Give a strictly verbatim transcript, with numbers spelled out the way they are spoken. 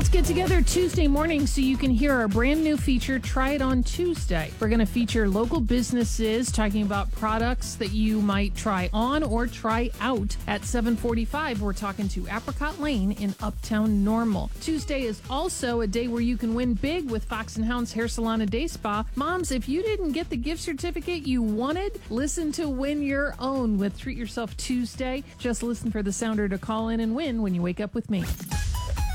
Let's get together Tuesday morning so you can hear our brand new feature, Try It On Tuesday. We're going to feature local businesses talking about products that you might try on or try out. At seven forty-five, we're talking to Apricot Lane in Uptown Normal. Tuesday is also a day where you can win big with Fox and Hound's Hair Salon and Day Spa. Moms, if you didn't get the gift certificate you wanted, listen to win your own with Treat Yourself Tuesday. Just listen for the sounder to call in and win when you wake up with me.